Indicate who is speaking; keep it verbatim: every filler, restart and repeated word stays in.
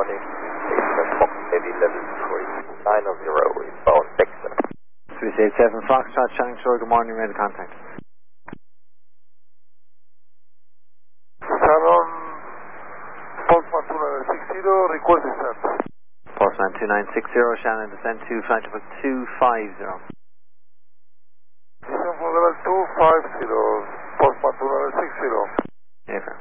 Speaker 1: morning. Maybe level three. nine zero, eastbound Dexter.
Speaker 2: three eight seven Foxtrot, Channing Shore, good morning, ready to contact.
Speaker 3: Shannon, Postman two nine six zero, request descent.
Speaker 2: Postman two nine six zero, Shannon, descent to flight level two five zero.
Speaker 3: Descent for level two five zero, Postman two nine six zero.
Speaker 2: Yeah,